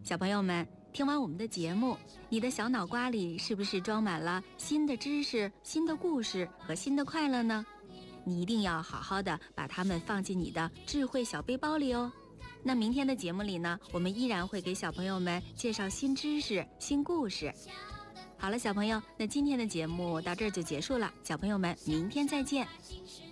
小朋友们，听完我们的节目，你的小脑瓜里是不是装满了新的知识、新的故事和新的快乐呢？你一定要好好的把它们放进你的智慧小背包里哦。那明天的节目里呢，我们依然会给小朋友们介绍新知识、新故事。好了，小朋友，那今天的节目到这儿就结束了，小朋友们，明天再见。